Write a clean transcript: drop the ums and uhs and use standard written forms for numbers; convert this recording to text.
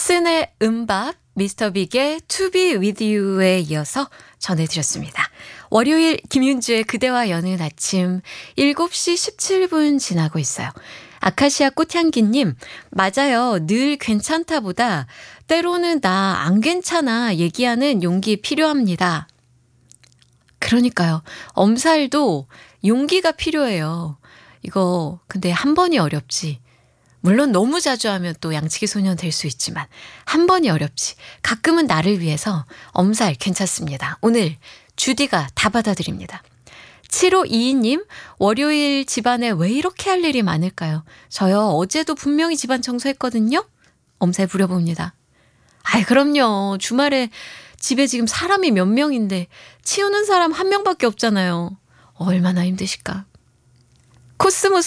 슨의 음박, 미스터빅의 To Be With You에 이어서 전해드렸습니다. 월요일 김윤주의 그대와 여는 아침 7시 17분 지나고 있어요. 아카시아 꽃향기님, 맞아요. 늘 괜찮다보다 때로는 나 안 괜찮아 얘기하는 용기 필요합니다. 그러니까요. 엄살도 용기가 필요해요. 이거 근데 한 번이 어렵지. 물론 너무 자주 하면 또 양치기 소년 될 수 있지만 한 번이 어렵지. 가끔은 나를 위해서 엄살 괜찮습니다. 오늘 주디가 다 받아드립니다. 7522님, 월요일 집안에 왜 이렇게 할 일이 많을까요? 저요, 어제도 분명히 집안 청소했거든요? 엄살 부려봅니다. 아이, 그럼요. 주말에 집에 지금 사람이 몇 명인데 치우는 사람 한 명밖에 없잖아요. 얼마나 힘드실까? 코스모스